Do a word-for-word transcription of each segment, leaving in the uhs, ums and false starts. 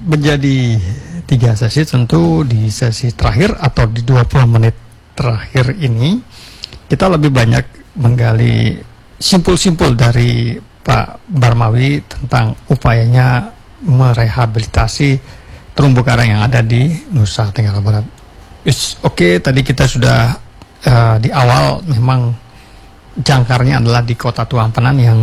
menjadi tiga sesi, tentu di sesi terakhir atau di dua puluh menit terakhir ini kita lebih banyak menggali simpul-simpul dari Pak Barmawi tentang upayanya merehabilitasi terumbu karang yang ada di Nusa Tenggara Barat. Oke, okay, tadi kita sudah uh, di awal memang jangkarnya adalah di Kota Tua Ampenan yang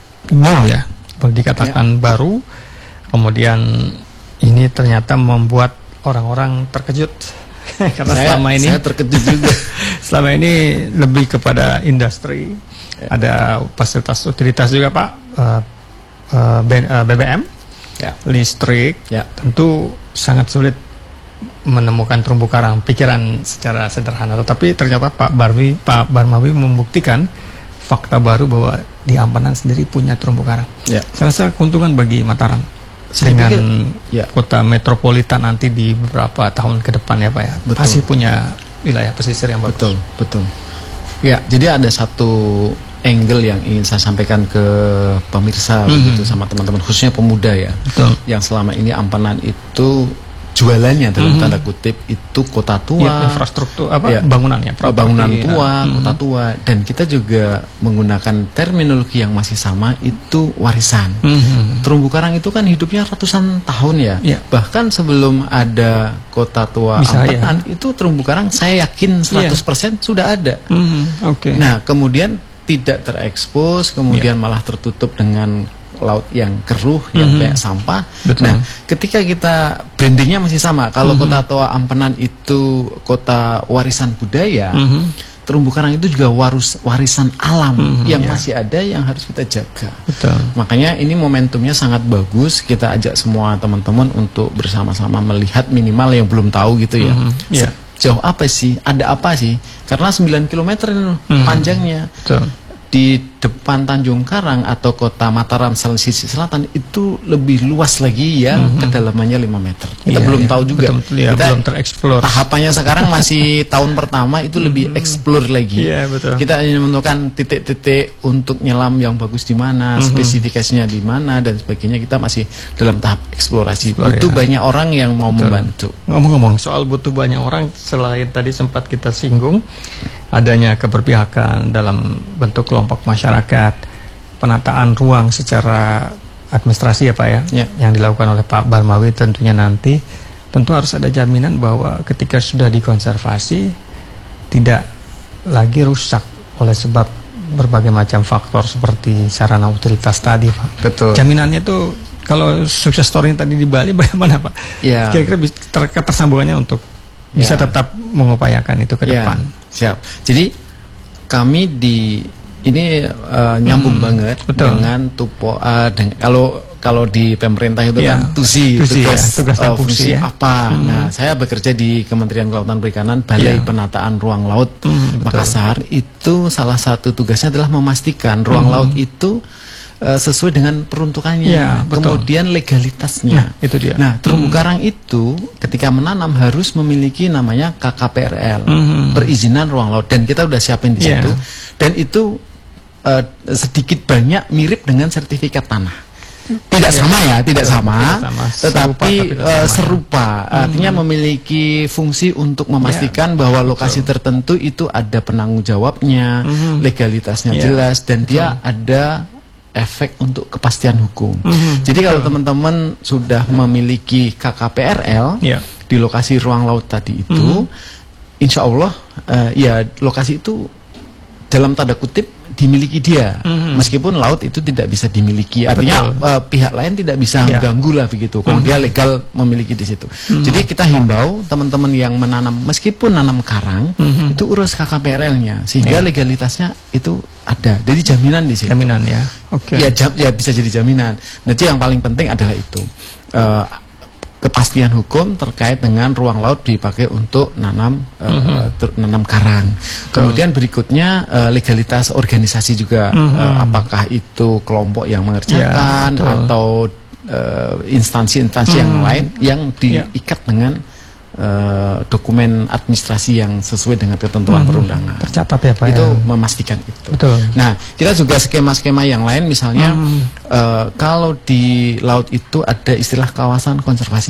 new ya, boleh dikatakan ya. baru. Kemudian ini ternyata membuat orang-orang terkejut karena saya, selama ini saya terkejut juga. Selama ini lebih kepada industri, ya. Ada fasilitas utilitas juga Pak, uh, uh, B B M, ya. Listrik, ya. Tentu sangat sulit menemukan terumbu karang. Pikiran secara sederhana, tetapi ternyata Pak Barwi, Pak Barmawi membuktikan fakta baru bahwa di Ampenan sendiri punya terumbu karang. Ya. Saya rasa keuntungan bagi Mataram saya dengan pikir, ya. kota metropolitan nanti di beberapa tahun ke depan ya Pak ya, betul. Pasti punya wilayah pesisir yang bagus. Betul, betul. Ya, jadi ada satu angle yang ingin saya sampaikan ke pemirsa, mm-hmm. begitu, sama teman-teman khususnya pemuda ya, betul. Yang selama ini Ampenan itu jualannya dalam mm-hmm. tanda kutip itu kota tua, ya, infrastruktur apa ya, bangunannya, property, bangunan tua, ya. kota mm-hmm. tua, dan kita juga menggunakan terminologi yang masih sama, itu warisan. Mm-hmm. Terumbu karang itu kan hidupnya ratusan tahun ya, ya. Bahkan sebelum ada kota tua Bisa, Ampenan ya. Itu terumbu karang saya yakin seratus persen ya. Sudah ada. Mm-hmm. Okay. Nah kemudian tidak terekspos, kemudian ya. Malah tertutup dengan laut yang keruh, yang mm-hmm. kayak sampah. Betul. Nah, ketika kita brandingnya masih sama, kalau mm-hmm. Kota Tua Ampenan itu kota warisan budaya, mm-hmm. terumbu karang itu juga warus, warisan alam mm-hmm, yang yeah. masih ada, yang harus kita jaga. Betul. Makanya ini momentumnya sangat bagus. Kita ajak semua teman-teman untuk bersama-sama melihat minimal yang belum tahu gitu ya. Mm-hmm. Yeah. Jauh apa sih? Ada apa sih? Karena sembilan kilometer mm-hmm. panjangnya. Betul. Di depan Tanjung Karang atau kota Mataram sisi selatan itu lebih luas lagi yang mm-hmm. kedalamannya lima meter. Kita yeah, belum yeah. tahu juga. Betul, ya, kita belum tereksplor. Tahapannya sekarang masih tahun pertama itu lebih mm-hmm. eksplor lagi. Yeah, betul. Kita hanya menentukan titik-titik untuk nyelam yang bagus di mana, mm-hmm. spesifikasinya di mana dan sebagainya. Kita masih dalam tahap eksplorasi. Explore, butuh ya. banyak orang yang mau betul. membantu. Ngomong-ngomong soal butuh banyak orang, selain tadi sempat kita singgung adanya keberpihakan dalam bentuk kelompok masyarakat, penataan ruang secara administrasi ya Pak ya, ya. yang dilakukan oleh Pak Barmawi tentunya nanti, tentu harus ada jaminan bahwa ketika sudah dikonservasi tidak lagi rusak oleh sebab berbagai macam faktor seperti sarana utilitas tadi Pak. Betul. Jaminannya itu kalau sukses story tadi di Bali bagaimana Pak? Ya. Kira-kira ter ketersambungannya untuk bisa ya. tetap mengupayakan itu ke ya. depan. Siap. Jadi kami di ini uh, nyambung hmm, banget betul. dengan tupo uh, dengan, kalau kalau di pemerintah itu ya. kan tusi, tusi tugas, ya. tugas uh, fungsi ya. apa. Hmm. Nah, saya bekerja di Kementerian Kelautan Perikanan, Balai ya. Penataan Ruang Laut hmm, Makassar. Itu salah satu tugasnya adalah memastikan ruang hmm. laut itu Uh, sesuai dengan peruntukannya, ya, kemudian legalitasnya. Ya, itu dia. Nah, terumbu hmm. karang itu ketika menanam harus memiliki namanya K K P R L, hmm. perizinan ruang laut, dan kita udah siapin di ya. situ. Dan itu uh, sedikit banyak mirip dengan sertifikat tanah. Tidak ya. sama ya, tidak sama, tidak sama. tetapi serupa, uh, serupa. Hmm. Artinya memiliki fungsi untuk memastikan ya. bahwa lokasi Betul. tertentu itu ada penanggung jawabnya, hmm. legalitasnya ya. jelas, dan Betul. dia ada efek untuk kepastian hukum. Mm-hmm. Jadi kalau teman-teman sudah memiliki K K P R L yeah. di lokasi ruang laut tadi itu, mm-hmm. insya Allah uh, ya lokasi itu dalam tanda kutip dimiliki dia, mm-hmm. meskipun laut itu tidak bisa dimiliki. Artinya uh, pihak lain tidak bisa yeah. mengganggu lah begitu. Kalau mm-hmm. dia legal memiliki di situ. Mm-hmm. Jadi kita himbau teman-teman yang menanam, meskipun nanam karang, mm-hmm. itu urus K K P R L-nya sehingga yeah. legalitasnya itu ada. Jadi jaminan di situ. Jaminan ya. Oke. Okay. Ya, jam, ya bisa jadi jaminan. Nanti yang paling penting adalah itu. Uh, kepastian hukum terkait dengan ruang laut dipakai untuk nanam uh, mm-hmm. nanam karang. Kemudian berikutnya uh, legalitas organisasi juga, mm-hmm. uh, apakah itu kelompok yang mengerjakan ya, atau instansi-instansi uh, mm-hmm. yang lain yang diikat yeah. dengan uh, dokumen administrasi yang sesuai dengan ketentuan hmm, perundangan. Tercatat ya Pak. Itu ya. memastikan itu. Betul. Nah, kita juga skema-skema yang lain misalnya hmm. uh, kalau di laut itu ada istilah kawasan konservasi